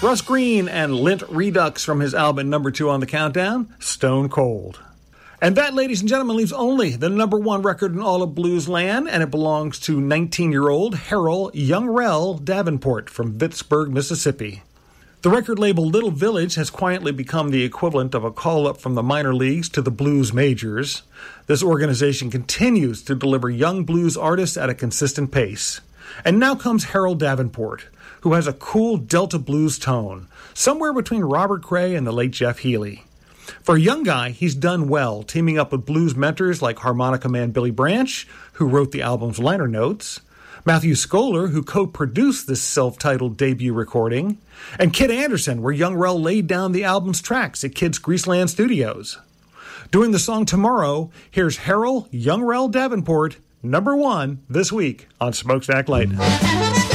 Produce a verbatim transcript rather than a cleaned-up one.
Russ Green and Lint Redux from his album number two on the countdown, Stone Cold. And that, ladies and gentlemen, leaves only the number one record in all of blues land, and it belongs to nineteen-year-old Harold Young Rel Davenport from Vicksburg, Mississippi. The record label Little Village has quietly become the equivalent of a call-up from the minor leagues to the blues majors. This organization continues to deliver young blues artists at a consistent pace. And now comes Harold Davenport, who has a cool Delta blues tone, somewhere between Robert Cray and the late Jeff Healey. For a young guy, he's done well, teaming up with blues mentors like harmonica man Billy Branch, who wrote the album's liner notes, Matthew Scholar, who co-produced this self-titled debut recording, and Kid Anderson, where Young Rel laid down the album's tracks at Kid's Greaseland Studios. Doing the song Tomorrow, here's Harold Young Rel Davenport, number one this week on Smokestack Light.